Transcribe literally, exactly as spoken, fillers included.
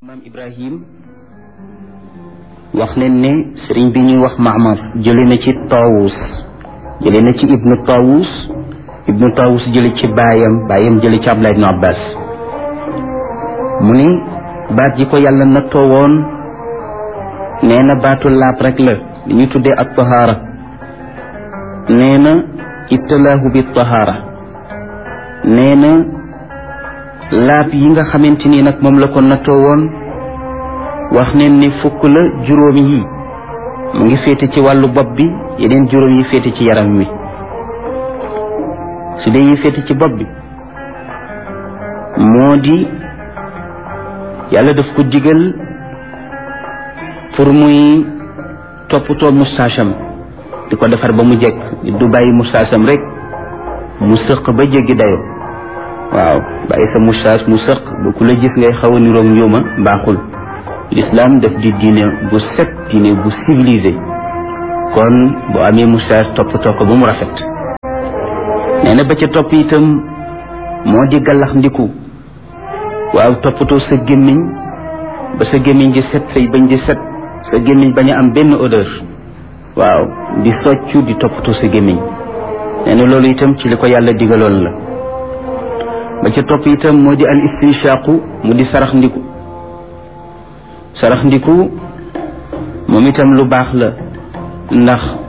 maam Ibrahim wax nañ ne sëriñ bi ñuy wax Maamar jële na ci Taawus jële na ci ibnu Taawus ibnu Taawus jële ci baayam baayam jële ci Abdullah ibnu Abbas mu ni baat ji ko yàlla nattoo woon nee na baatu laab rek la li ñu tuddee ak tahaara nee na ibtalaahu bi tahaara nee na laab yi nga xamante ni nag moom la ko nattoo woon wax neen ni fukk la juróomi yi mu ngi féete ci wàllu bopp bi yeneen juróom yi féete ci yaram wi su dee yi féete ci bopp bi moo di yàlla daf ko digal pour muy toppatoo mustaasam di ko defar ba mu jekk du bàyyi mustaasam rek mu sëq ba jéggi dayo waaw bàyyi sa mustaas mu sëq ba ku la gis ngay xaw a niroog njuuma baaxul l'islam daf di diine bu set diine bu civilisé kon boo amee mustaas toppatoo ko ba mu rafet nee na ba ca topp itam moo di gàllax ndiku waaw toppatoo sa gémmiñ ba sa gémmiñ di set say bañ di set sa gémmiñ bañ a am benn odeur waaw di soccu di toppatoo sa gémmiñ nee na loolu itam ci li ko yàlla digaloon la ba ca topp itam moo di al istinshaqu mu di sarax ndiku sarax ndiku moom itam lu baax la ndax